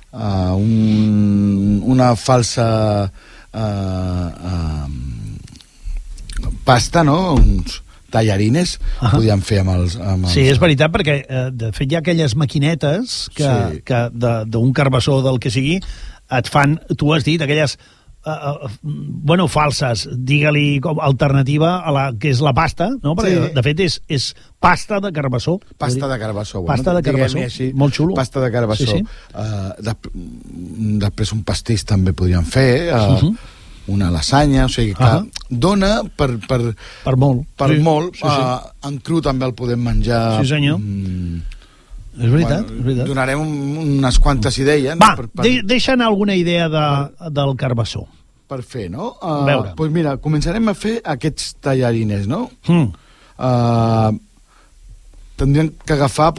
una falsa pasta, no? Uns tallarines podíem fer amb els... Sí, és veritat, perquè de fet hi ha aquelles maquinetes que d'un carbassó del que sigui et fan, tu has dit, aquelles falses, digue-li com alternativa a la que és la pasta, no? Perquè de fet és pasta de carbassó. Pasta de carbassó. Pasta de carbassó, molt xulo. Pasta de carbassó. Després un pastís també podríem fer, una lasanya, o sigui que dona per molt. Per molt. En cru també el podem menjar. Sí, senyor. És veritat, és veritat. Donarem unes quantes idees. Va, deixa anar alguna idea del carbassó. Per fer, no? Veure. Doncs mira, començarem a fer aquests tallarines, no? Tindríem que agafar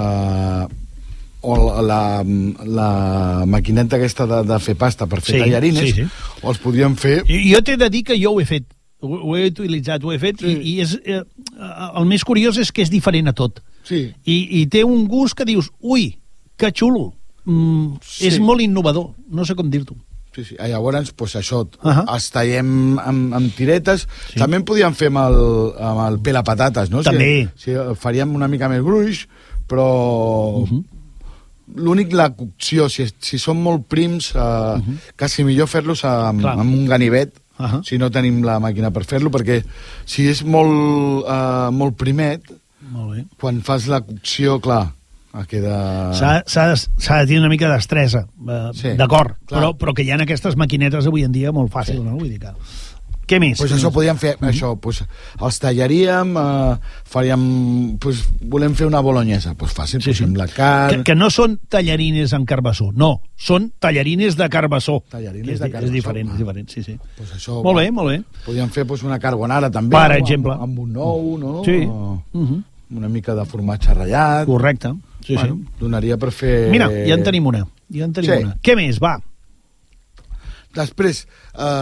la maquineta aquesta de fer pasta per fer tallarines, o els podríem fer... Jo t'he de dir que jo ho he fet. Ho he utilitzat, ho he fet, i el més curiós és que és diferent a tot. I té un gust que dius, ui, que xulo, és molt innovador, no sé com dir-t'ho. Llavors, això, els tallem amb tiretes. També en podíem fer amb el pelapatates, no? També. Faríem una mica més gruix, però l'únic, la cocció, si són molt prims, quasi millor fer-los amb un ganivet, si no tenim la màquina per fer-lo, perquè si és molt primet, quan fas la cocció, clar, queda... S'ha de tenir una mica destresa, d'acord, però que hi ha aquestes maquinetes avui en dia molt fàcil, no? Vull dir que... Què més? Doncs això podríem fer, els tallaríem, faríem... Volem fer una bolognesa, fàcil, posem la carn... Que no són tallarines amb carbassó, no, són tallarines de carbassó. Tallarines de carbassó. És diferent, sí. Molt bé. Podríem fer una carbonara també. Per exemple. Amb un ou, no? Sí. Una mica de formatge ratllat. Correcte. Donaria per fer... Mira, ja en tenim una. Què més, va? Després,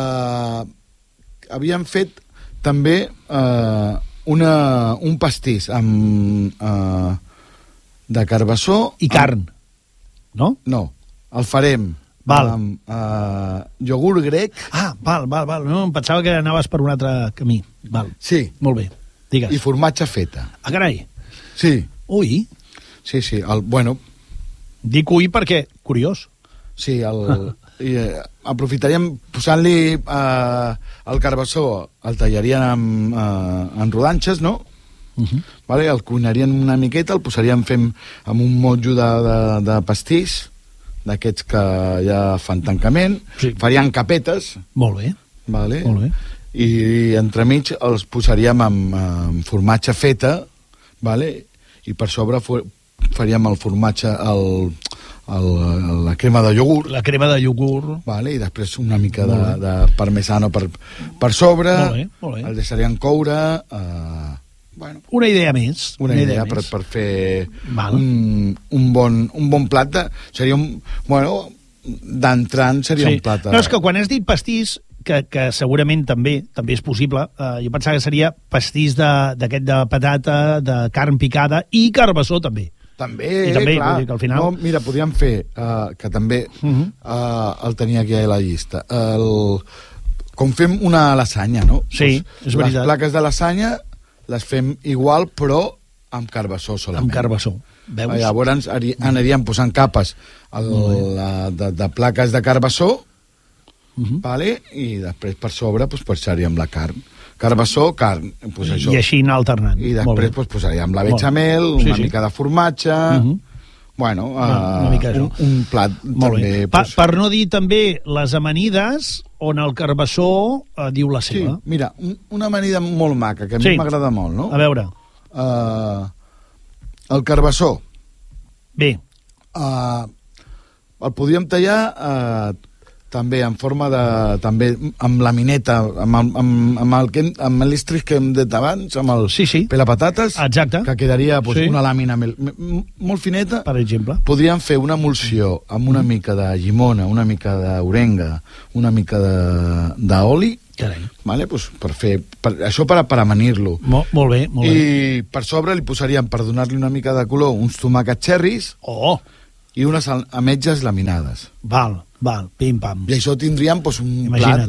havíem fet també un pastís de carbassó... I carn, no? No, el farem amb iogurt grec. Val. No, em pensava que anaves per un altre camí. Val. Sí. Molt bé, digues. I formatge feta. Carai. Sí. Ui. Sí, bueno... Dic ui perquè, curiós. Sí, aprofitaríem posant-li el carbassó, el tallaríem en rodanxes, no? El cuinaríem una miqueta, el posaríem fent amb un motllo de pastís, d'aquests que ja fan tancament, farien capetes. Molt bé. I entremig els posaríem amb formatge feta, i per sobre faríem el formatge, la crema de iogurt. La crema de iogurt. I després una mica de parmesano per sobre. Molt bé. El deixaríem coure. Una idea més. Una idea per fer un bon plat. Seria d'entrant seria un plat. No, és que quan has dit pastís, que segurament també és possible, jo pensava que seria pastís d'aquest de patata, de carn picada i carbassó també. També, clar. Al final... No, mira, podríem fer, que també el tenia aquí a la llista, com fem una lasanya, no? Sí, és veritat. Les plaques de lasanya les fem igual, però amb carbassó solament. Amb carbassó, veus? Llavors aniríem posant capes de plaques de carbassó, i després per sobre posaríem la carn. Carbassó, carn. I així anar alternant. I després posaríem la bechamel, una mica de formatge... un plat també... Per no dir també les amanides, on el carbassó diu la seva. Sí, mira, una amanida molt maca, que a mi m'agrada molt, no? A veure. El carbassó. Bé. El podíem tallar... també en forma de... també amb lamineta, amb l'estris que hem dit abans, amb el pelapatates, que quedaria una làmina molt fineta. Per exemple. Podríem fer una emulsió amb una mica de llimona, una mica d'orenga, una mica d'oli, per fer... Això per amanir-lo. Molt bé. I per sobre li posaríem, per donar-li una mica de color, uns tomàquets xerris, i unes ametges laminades. Val, pim-pam. I això tindríem un plat...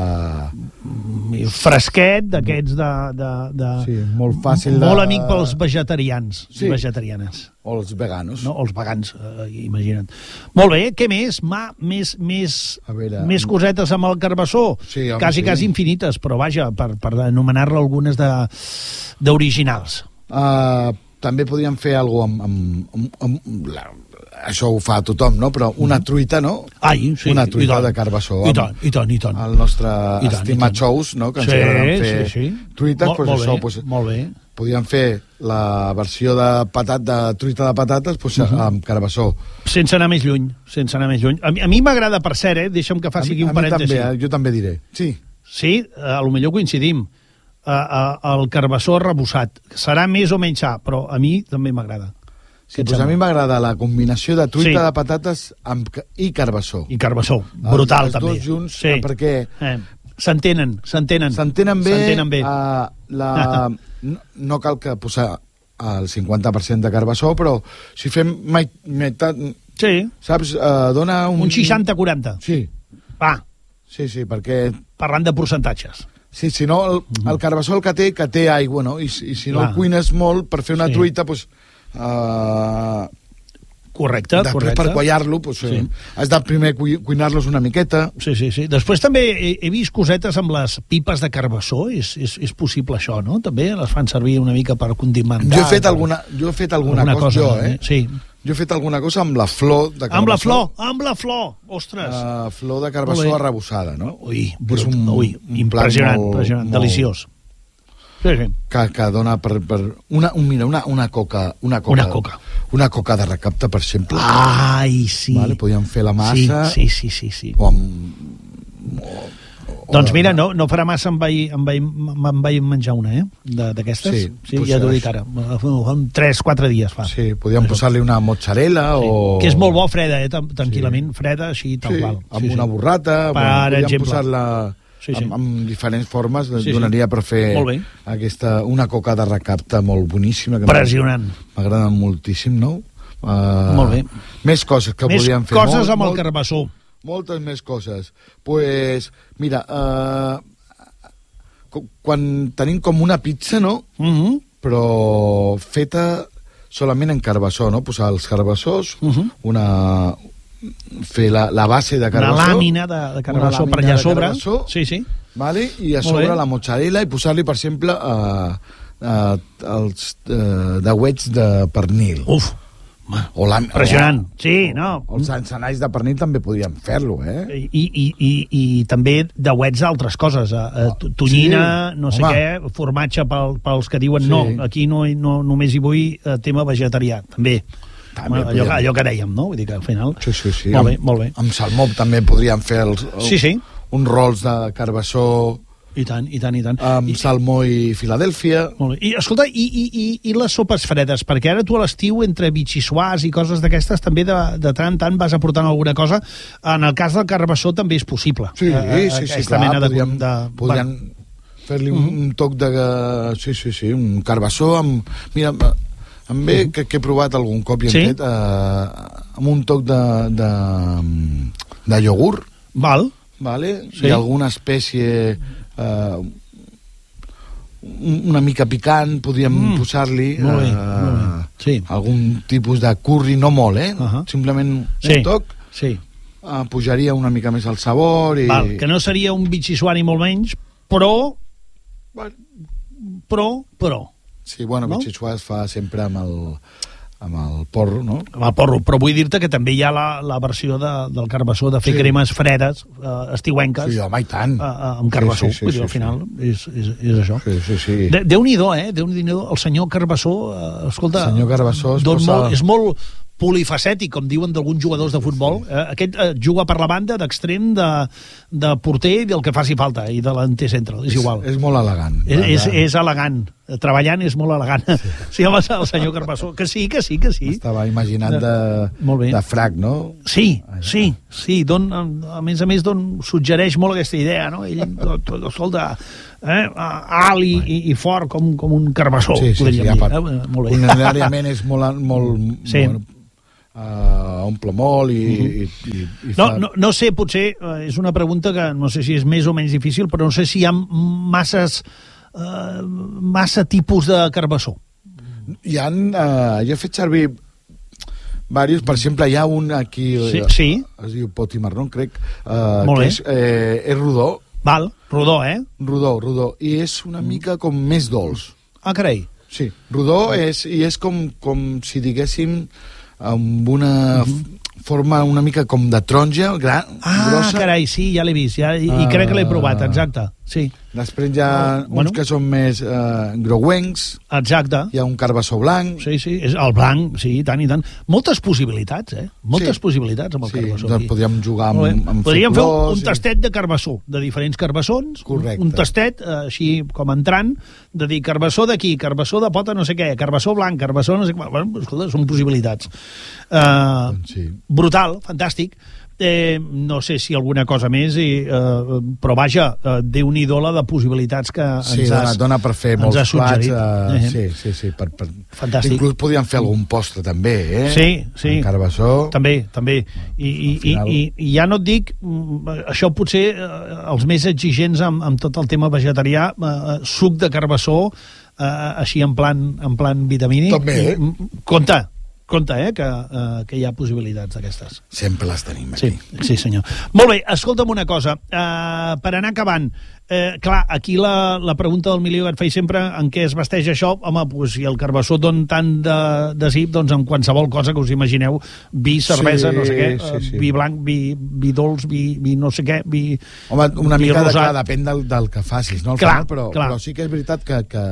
fresquet, d'aquests sí, molt fàcil molt amic pels vegetarians i vegetarianes. O els veganos. No, els vegans, imagina't. Molt bé, què més? Més cosetes amb el carbassó? Sí, quasi infinites, però vaja, per anomenar-ne algunes d'originals. També podríem fer alguna cosa això ho fa tothom, no? Però una truita, no? Ai, sí. Una truita de carbassó. I tant. El nostre estimat Xous, no? Que ens agraden fer truites, molt bé. Podríem fer la versió de truita de patates amb carbassó. Sense anar més lluny. A mi m'agrada, per cert, deixa'm que faci aquí un parèntesi. Jo també diré, sí. Sí, potser coincidim. El carbassó arrebossat. Serà més o menys sa, però a mi també m'agrada. Sí, a mi m'agrada la combinació de truita de patates i carbassó. I carbassó, brutal també. Els dos junts, perquè... S'entenen bé. No cal que posar el 50% de carbassó, però si fem meitat... Sí. Saps? Dona un 60-40. Sí. Va. Sí, perquè... Parlant de percentatges. Sí, si no, el carbassó el que té aigua, no? I si no el cuines molt per fer una truita, doncs... correcte. Després, per quallar-lo, has de primer cuinar-los una miqueta. Sí. Després també he vist cosetes amb les pipes de carbassó. És possible això, no? També les fan servir una mica per condimentar. Jo he fet alguna cosa. Sí. Jo he fet alguna cosa amb la flor de carbassó. Amb la flor! Ostres! Flor de carbassó arrebossada, no? Impressionant, deliciós. Sí. Que dona per una coca de recapte, per exemple. Ai, sí. Podríem fer la massa. Sí. Doncs mira, no farà massa em vaig menjar una, d'aquestes. Sí, ja t'ho dic ara. 3-4 dies fa. Sí, podríem posar-li una mozzarella o... Que és molt bo freda, tranquil·lament, freda, així, tal qual. Amb una burrata, podríem posar-la... amb diferents formes, donaria per fer una coca de recapte molt boníssima. Impressionant. M'agrada moltíssim, no? Molt bé. Més coses que podríem fer. Més coses amb el carbassó. Moltes més coses. Pues, mira, quan tenim com una pizza, no? Però feta solament en carbassó, no? Posar els carbassós, fer la base de carbassó, una làmina de carbassó per allà a sobre, vale? I a sobre la mozzarella i posar-li, per exemple, els dauets de pernil. Impressionant. Sí, no? Els encenalls de pernil també podríem fer-lo, I també dauets d'altres coses. Tonyina, no sé què, formatge pels que diuen no, aquí no només hi vull tema vegetarià, també. Allò que dèiem, no? Vull dir que al final... Sí. Molt bé. Amb salmó també podríem fer uns rols de carbassó... I tant. Amb salmó i Filadèlfia. Molt bé. I, escolta, i les sopes fredes? Perquè ara tu a l'estiu, entre bitxissuars i coses d'aquestes, també de tant en tant vas aportant alguna cosa. En el cas del carbassó també és possible. Sí, clar. Podríem fer-li un toc de... Sí, un carbassó amb... Mira... També que he provat algun cop i hem fet amb un toc de iogurt. Vale? I alguna espècie una mica picant podríem posar-li algun tipus de curri, no molt, simplement un toc. Pujaria una mica més el sabor i... Que no seria un bitxissuar ni molt menys, però... Sí, bitxissuar es fa sempre amb el porro, no? Amb el porro, però vull dir-te que també hi ha la versió del carbassó, de fer cremes fredes, estiuenques... Sí, home, i tant. Amb carbassó, al final és això. Sí. Déu-n'hi-do, Déu-n'hi-do, el senyor Carbassó, escolta... El senyor Carbassó és molt polifacètic, com diuen d'alguns jugadors de futbol. Aquest juga per la banda, d'extrem, de porter i del que faci falta, i de l'anter central, és igual. És molt elegant. És elegant. Treballant és molt elegant. Sí, home, el senyor Carbassó. Que sí. Estava imaginant de frac, no? Sí. A més, suggereix molt aquesta idea, no? Ell, escolta, alt i fort com un carbassó. Sí, culinàriament és molt omple molt i fa... No sé, potser és una pregunta que no sé si és més o menys difícil, però no sé si hi ha massa tipus de carbassó. Jo he fet servir diversos, per exemple, hi ha un aquí, sí. Es diu potimarrón, crec, que és rodó. Val, rodó, Rodó, i és una mica com més dolç. Ah, carai. Sí, rodó és com si diguéssim amb una forma una mica com de taronja, grossa. Carai, sí, ja l'he vist, i crec que l'he provat, exacte, sí. Després hi ha uns que són més grauencs. Exacte. Hi ha un carbassó blanc. Sí, és el blanc, sí, i tant. Moltes possibilitats, Moltes possibilitats amb el carbassó. Doncs podríem jugar amb podríem fer un tastet de carbassó, de diferents carbassons. Correcte. Un tastet, així com entrant, de dir carbassó d'aquí, carbassó de pota no sé què, carbassó blanc, carbassó no sé què. Bueno, escolta, són possibilitats. Brutal, fantàstic. No sé si alguna cosa més, però vaja, Déu-n'hi-do la de possibilitats que ens has dona per fer molts plats. Sí. Fantàstic. Inclús podríem fer algun postre també, Sí. Amb carbassó. També. I ja no et dic, això potser els més exigents amb tot el tema vegetarià, suc de carbassó, així en plan vitamínic. També, Compte, que hi ha possibilitats d'aquestes. Sempre les tenim aquí. Sí, senyor. Molt bé, escolta'm una cosa. Per anar acabant, clar, aquí la pregunta del milió que et feia sempre, en què es vesteix això? Home, doncs, si el carbassó don tant de zip, doncs en qualsevol cosa que us imagineu, vi, cervesa, no sé què, vi blanc, vi dolç, vi no sé què, vi... Home, una mica depèn del que facis, no? Clar. Però sí que és veritat que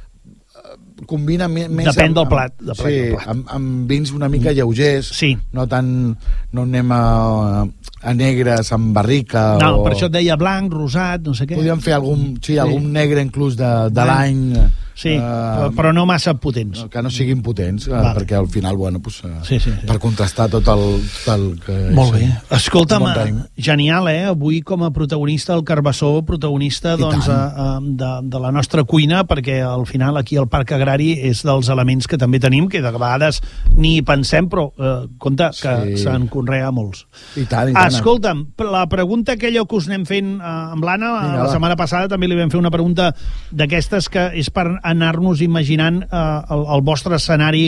combina més... Depèn del plat. Amb vins una mica lleugers, no anem a negres amb barrica. No, per això et deia blanc, rosat, no sé què. Podríem fer algun negre inclús de l'any... Sí, però no massa potents. Que no siguin potents, perquè al final, per contrastar tot el que... Molt bé. Escolta'm, genial, avui com a protagonista el carbassó, protagonista de la nostra cuina, perquè al final aquí al Parc Agrari és dels elements que també tenim, que de vegades ni pensem, però compte que se'n conrea molts. I tant. Escolta'm, la pregunta aquella que us anem fent amb l'Anna, la setmana passada també li vam fer una pregunta d'aquestes que és per anar-nos imaginant el vostre escenari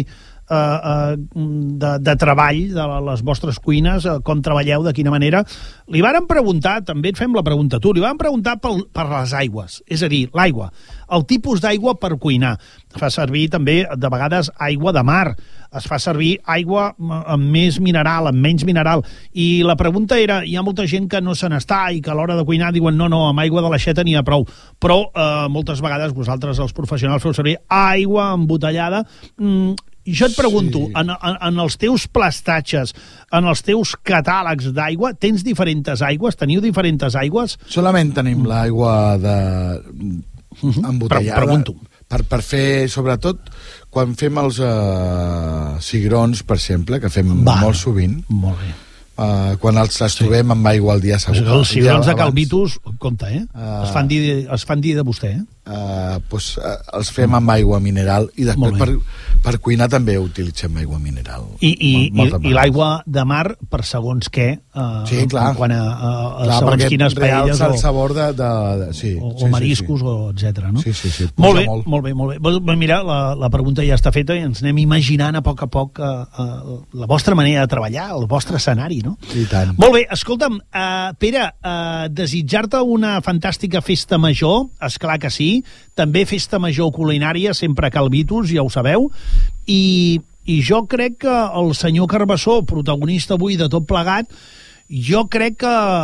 de treball, de les vostres cuines, com treballeu, de quina manera. Li varen preguntar, també et fem la pregunta tu, li varen preguntar per les aigües, és a dir, l'aigua, el tipus d'aigua per cuinar. Fa servir també, de vegades, aigua de mar, es fa servir aigua amb més mineral, amb menys mineral, i la pregunta era, hi ha molta gent que no se n'està i que a l'hora de cuinar diuen no, amb aigua de l'aixeta n'hi ha prou, però moltes vegades vosaltres, els professionals, feu servir aigua embotellada. Jo et pregunto, en els teus plastatges, en els teus catàlegs d'aigua, tens diferents aigües? Teniu diferents aigües? Solament tenim l'aigua embotellada. Pregunto. Per fer, sobretot, quan fem els cigrons, per exemple, que fem molt sovint. Molt bé. Quan els trobem amb aigua el dia següent. Els cigrons de Calvitus, compte, es fan dir de vostè, els fem amb aigua mineral i després per cuinar també utilitzem aigua mineral. I l'aigua de mar per segons què? Sí, clar. Quan segons quines paelles el sabor o mariscos, etcètera, no? Sí. Molt bé. Mira, la pregunta ja està feta i ens anem imaginant a poc la vostra manera de treballar, el vostre escenari, no? I tant. Molt bé, escolta'm, Pere, desitjar-te una fantàstica festa major, esclar que sí, també festa major culinària, sempre a Calvitus, ja ho sabeu, i jo crec que el senyor Carbassó, protagonista avui de tot plegat, jo crec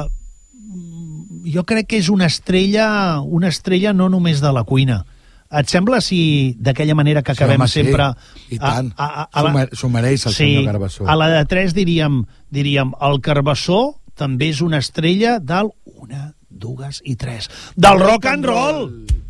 que és una estrella no només de la cuina. Et sembla si d'aquella manera que acabem sempre... I tant, s'ho mereix el senyor Carbassó. A la de 3 diríem, el Carbassó també és una estrella del 1, 2 i 3. Del rock and roll!